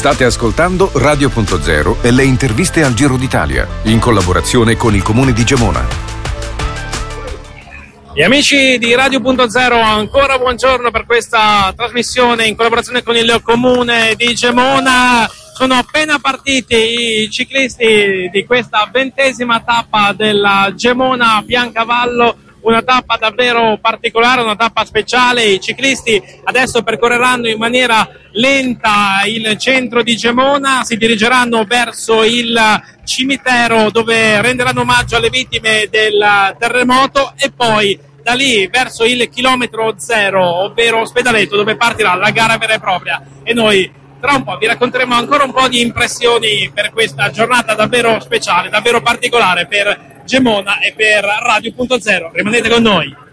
State ascoltando Radio.0 e le interviste al Giro d'Italia, in collaborazione con il Comune di Gemona. Gli amici di Radio.0, ancora buongiorno per questa trasmissione in collaborazione con il Comune di Gemona. Sono appena partiti i ciclisti di questa 20ª tappa della Gemona Biancavallo, una tappa davvero particolare, una tappa speciale. I ciclisti adesso percorreranno in maniera lenta il centro di Gemona, si dirigeranno verso il cimitero dove renderanno omaggio alle vittime del terremoto e poi da lì verso il chilometro zero, ovvero Ospedaletto, dove partirà la gara vera e propria. E noi tra un po' vi racconteremo ancora un po' di impressioni per questa giornata davvero speciale, davvero particolare per Gemona e per Radio.0. Rimanete con noi.